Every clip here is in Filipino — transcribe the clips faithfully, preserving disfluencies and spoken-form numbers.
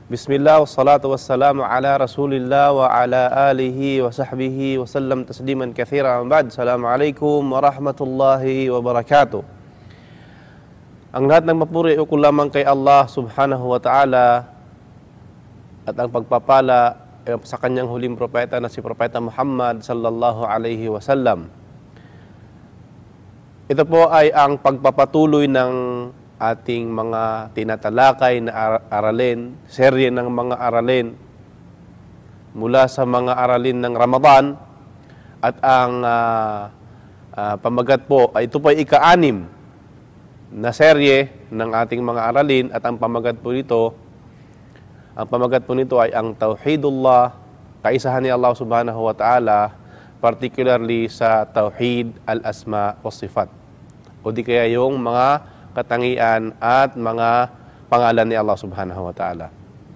Bismillah, wassalatu wassalamu ala rasulillah wa ala alihi wa sahbihi wa sallam tasliman kathira. Ba'd, assalamualaikum warahmatullahi wabarakatuh. Ang lahat ng mapuri ukol lamang kay Allah subhanahu wa ta'ala at ang pagpapala sa kanyang huling propeta na si Propeta Muhammad sallallahu alaihi wasallam. Ito po ay ang pagpapatuloy ng ating mga tinatalakay na aralin, serye ng mga aralin mula sa mga aralin ng Ramadan, at ang uh, uh, pamagat po ay ito po ay ika-anim na serye ng ating mga aralin, at ang pamagat po nito ang pamagat po nito ay ang Tauhidullah, kaisahan ni Allah subhanahu wa ta'ala, particularly sa Tauhid al-Asma wa Sifat, o di kaya yung mga katangian at mga pangalan ni Allah subhanahu wa ta'ala.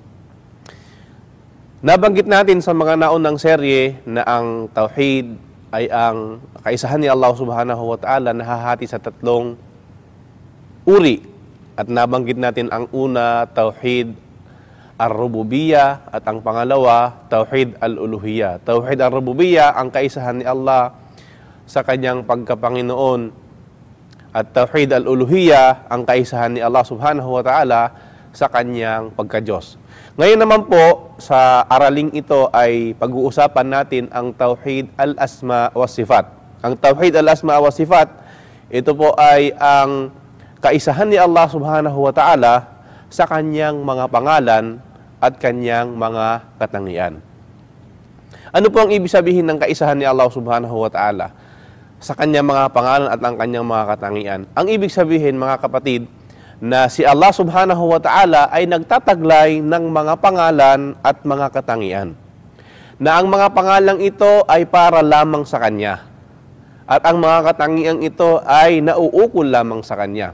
Nabanggit natin sa mga naunang serye na ang Tauhid ay ang kaisahan ni Allah subhanahu wa ta'ala nahahati sa tatlong uri. At nabanggit natin ang una, Tauhid ar-Rububiyyah, at ang pangalawa, Tauhid al-Uluhiyyah. Tauhid ar-Rububiyyah, ang kaisahan ni Allah sa kanyang pagkapanginoon, at Tauhid al-Uluhiyyah, ang kaisahan ni Allah subhanahu wa ta'ala sa kanyang pagka-Diyos. Ngayon naman po, sa araling ito ay pag-uusapan natin ang Tauhid al-Asma wa Sifat. Ang Tauhid al-Asma wa Sifat, ito po ay ang kaisahan ni Allah subhanahu wa ta'ala sa kanyang mga pangalan at kanyang mga katangian. Ano po ang ibig sabihin ng kaisahan ni Allah subhanahu wa ta'ala sa kanyang mga pangalan at ang kanyang mga katangian? Ang ibig sabihin, mga kapatid, na si Allah subhanahu wa ta'ala ay nagtataglay ng mga pangalan at mga katangian, na ang mga pangalang ito ay para lamang sa kanya, at ang mga katangian ito ay nauukol lamang sa kanya.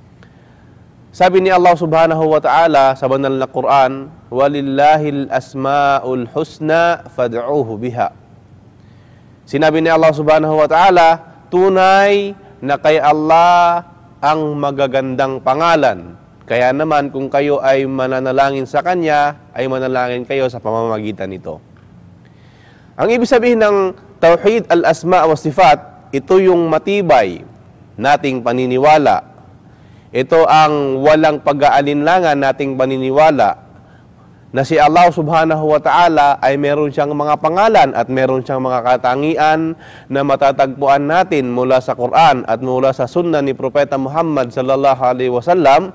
Sabi ni Allah subhanahu wa ta'ala sa banal na Quran, "Walillahil asma'ul husna fad'uuhu biha." Sinabi ni Allah subhanahu wa ta'ala, tunay na kay Allah ang magagandang pangalan. Kaya naman kung kayo ay mananalangin sa Kanya, ay manalangin kayo sa pamamagitan nito. Ang ibig sabihin ng Tauhid al-Asma wa Sifat, ito yung matibay nating paniniwala. Ito ang walang pag-aalinlangan nating paniniwala na si Allah subhanahu wa ta'ala ay meron siyang mga pangalan at meron siyang mga katangian na matatagpuan natin mula sa Quran at mula sa Sunnah ni Propeta Muhammad sallallahu alaihi wasallam.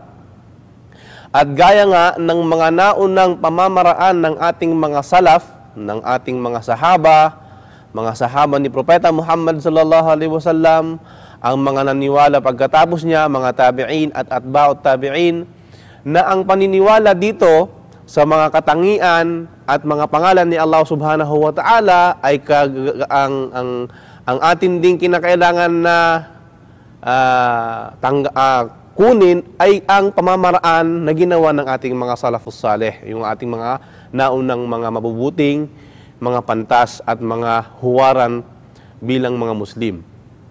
At gaya nga ng mga naunang pamamaraan ng ating mga salaf, ng ating mga sahaba, mga sahaba ni Propeta Muhammad sallallahu alaihi wasallam, ang mga naniwala pagkatapos niya, mga tabi'in at atba'ut tabi'in, na ang paniniwala dito sa mga katangian at mga pangalan ni Allah subhanahu wa ta'ala ay kag ang, ang, ang atin ding kinakailangan na uh, tang, uh, kunin ay ang pamamaraan na ginawa ng ating mga salafus salih, yung ating mga naunang mga mabubuting, mga pantas at mga huwaran bilang mga Muslim.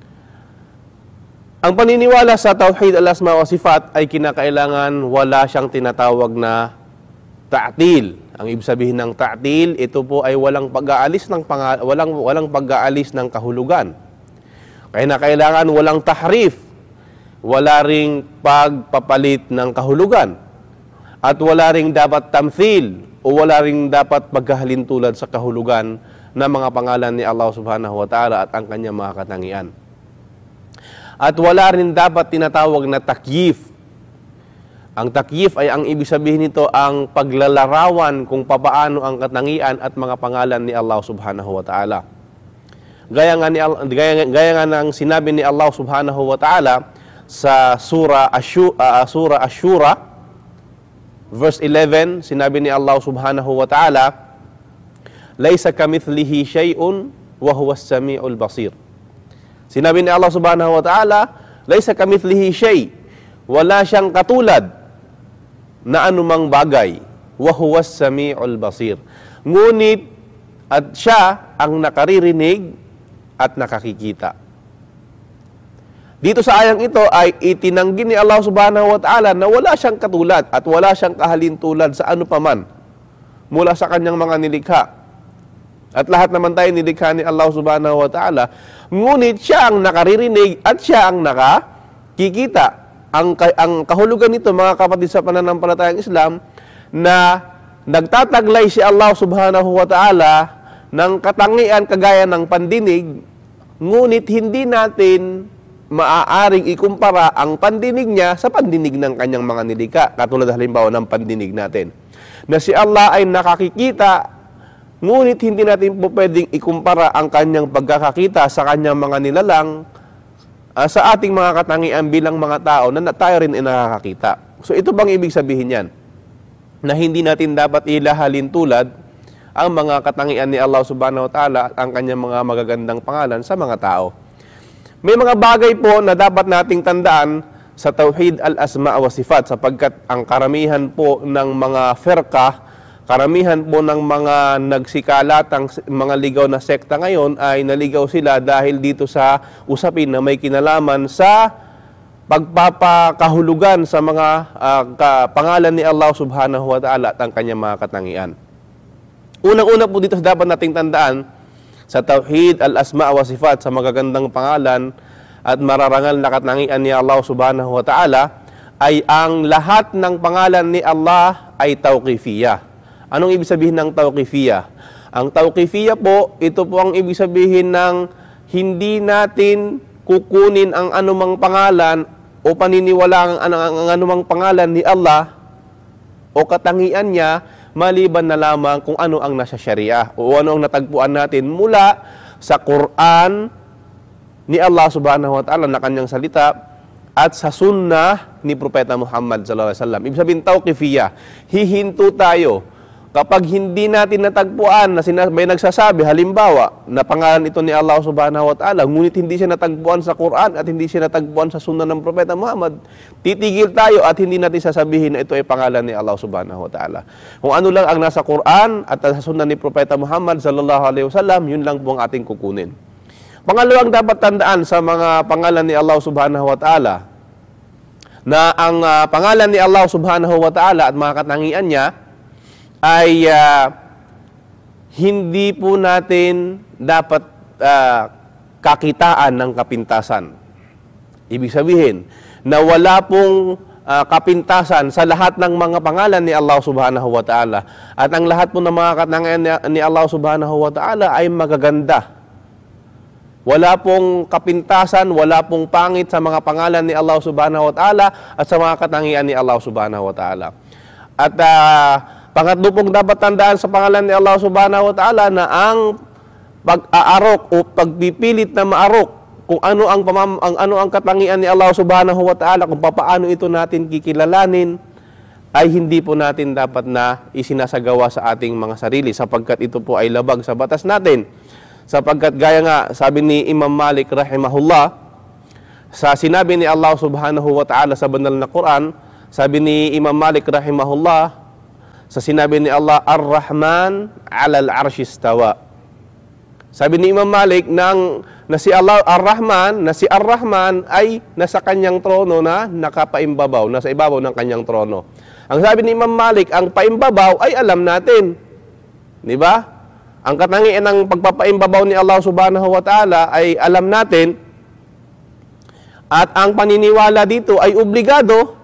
Ang paniniwala sa Tauhid al-Asma wa Sifat ay kinakailangan wala siyang tinatawag na ta'til. Ang ibig sabihin ng ta'til, ito po ay walang pag-aalis ng pangal walang walang pag-aalis ng kahulugan. Kaya na kailangan walang tahrif, wala ring pagpapalit ng kahulugan, at wala ring dapat tamthil o wala ring dapat pagkahalintulad sa kahulugan ng mga pangalan ni Allah subhanahu wa ta'ala at ang kanyang mga katangian. At wala rin dapat tinatawag na takyif. Ang takyif ay ang ibig sabihin nito ang paglalarawan kung papaano ang katangian at mga pangalan ni Allah subhanahu wa ta'ala. Gaya nga, ni, gaya, gaya nga ng sinabi ni Allah subhanahu wa ta'ala sa Surah Ashura, uh, Surah Ashura, verse eleven, sinabi ni Allah subhanahu wa ta'ala, "Laysa kamithlihi shay'un wa huwas sami'ul basir." Sinabi ni Allah subhanahu wa ta'ala, "Laysa kamithlihi shay'," wala siyang katulad na anumang bagay, wa huwas sami'ul basir. Ngunit at siya ang nakaririnig at nakakikita. Dito sa ayang ito ay itinanggi ni Allah subhanahu wa ta'ala na wala siyang katulad at wala siyang kahalintulad sa ano paman mula sa kanyang mga nilikha. At lahat naman tayo nilikha ni Allah subhanahu wa ta'ala. Ngunit siya ang nakaririnig at siya ang nakakikita. Ang, ang kahulugan nito, mga kapatid sa pananampalatayang Islam, na nagtataglay si Allah subhanahu wa ta'ala ng katangian kagaya ng pandinig, ngunit hindi natin maaaring ikumpara ang pandinig niya sa pandinig ng kanyang mga nilikha. Katulad halimbawa ng pandinig natin. Na si Allah ay nakakikita, ngunit hindi natin po pwedeng ikumpara ang kanyang pagkakakita sa kanyang mga nilalang uh, sa ating mga katangian bilang mga tao na tayo rin ay nakakakita. So ito bang ibig sabihin yan? Na hindi natin dapat ilahalin tulad ang mga katangian ni Allah subhanahu wa ta'ala at ang kanyang mga magagandang pangalan sa mga tao. May mga bagay po na dapat nating tandaan sa Tauhid al-Asma wa Sifat sapagkat ang karamihan po ng mga firqa, karamihan po ng mga nagsikalatang mga ligaw na sekta ngayon ay naligaw sila dahil dito sa usapin na may kinalaman sa pagpapakahulugan sa mga uh, ka, pangalan ni Allah subhanahu wa ta'ala at ang kanyang mga katangian. Unang-una po dito dapat nating tandaan sa Tauhid al-Asma wa Sifat, sa magagandang pangalan at mararangal na katangian ni Allah subhanahu wa ta'ala, ay ang lahat ng pangalan ni Allah ay tawqifiyah. Anong ibig sabihin ng tawqifiyah? Ang tawqifiyah po, ito po ang ibig sabihin ng hindi natin kukunin ang anumang pangalan o paniniwalaan ang, ang, ang anumang pangalan ni Allah o katangian niya maliban na lamang kung ano ang nasa Sharia o ano ang natagpuan natin mula sa Quran ni Allah subhanahu wa ta'ala na kanyang salita at sa sunnah ni Propeta Muhammad sallallahu alaihi wasallam. Ibig sabihin tawqifiyah, hihinto tayo kapag hindi natin natagpuan na may nagsasabi, halimbawa, na pangalan ito ni Allah subhanahu wa ta'ala, ngunit hindi siya natagpuan sa Quran at hindi siya natagpuan sa sunnah ng Propeta Muhammad, titigil tayo at hindi natin sasabihin na ito ay pangalan ni Allah subhanahu wa ta'ala. Kung ano lang ang nasa Quran at sa sunnah ni Propeta Muhammad sallallahu alaihi wasallam, yun lang po ang ating kukunin. Pangalawang dapat tandaan sa mga pangalan ni Allah subhanahu wa ta'ala, na ang uh, pangalan ni Allah subhanahu wa ta'ala at mga katangian niya ay uh, hindi po natin dapat uh, kakitaan ng kapintasan. Ibig sabihin na wala pong uh, kapintasan sa lahat ng mga pangalan ni Allah subhanahu wa ta'ala. At ang lahat po ng mga katangian ni Allah subhanahu wa ta'ala ay magaganda. Wala pong kapintasan, wala pong pangit sa mga pangalan ni Allah subhanahu wa ta'ala at sa mga katangian ni Allah subhanahu wa ta'ala. At uh, pangatlo pong dapat tandaan sa pangalan ni Allah subhanahu wa ta'ala na ang pag-aarok o pagpipilit na maarok kung ano ang, pamam, ang, ano ang katangian ni Allah subhanahu wa ta'ala, kung paano ito natin kikilalanin, ay hindi po natin dapat na isinasagawa sa ating mga sarili sapagkat ito po ay labag sa batas natin. Sapagkat gaya nga sabi ni Imam Malik rahimahullah, sa sinabi ni Allah subhanahu wa ta'ala sa banal na Quran, sabi ni Imam Malik rahimahullah, sa sinabi ni Allah, Ar-Rahman alal arshi istawa. Sabi ni Imam Malik nang na si Allah Ar-Rahman, na si Ar-Rahman ay nasa kanyang trono na nakapaimbabaw, nasa ibabaw ng kanyang trono. Ang sabi ni Imam Malik, ang paimbabaw ay alam natin. Di ba? Ang katangian ng pagpapaimbabaw ni Allah subhanahu wa ta'ala ay alam natin. At ang paniniwala dito ay obligado.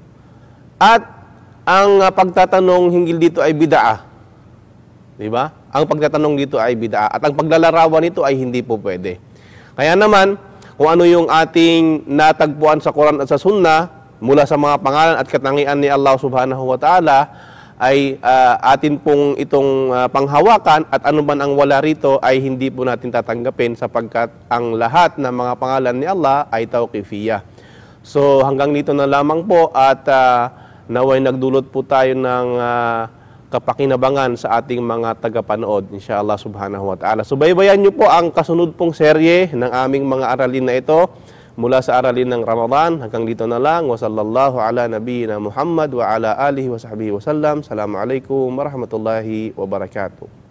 At ang uh, pagtatanong hinggil dito ay bid'ah. Di ba? Ang pagtatanong dito ay bid'ah. At ang paglalarawan nito ay hindi po pwede. Kaya naman, kung ano yung ating natagpuan sa Quran at sa Sunnah, mula sa mga pangalan at katangian ni Allah subhanahu wa ta'ala, ay uh, atin pong itong uh, panghawakan at ano man ang wala rito ay hindi po natin tatanggapin sapagkat ang lahat ng mga pangalan ni Allah ay tawqifiyah. So hanggang dito na lamang po at uh, naway nagdulot po tayo ng uh, kapakinabangan sa ating mga tagapanood, inshallah subhanahu wa ta'ala. Subaybayan niyo po ang kasunod pong serye ng aming mga aralin na ito mula sa aralin ng Ramadan. Hanggang dito na lang. Wa sallallahu ala nabiyyina Muhammad wa ala alihi wa sahbihi wa sallam. Assalamualaikum warahmatullahi wabarakatuh.